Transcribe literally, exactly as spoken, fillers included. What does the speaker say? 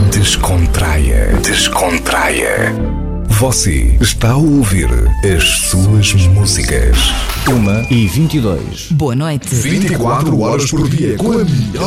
Descontraia. Descontraia. Você está a ouvir as suas músicas. Uma e vinte e dois. Boa noite. vinte e quatro horas por dia com a melhor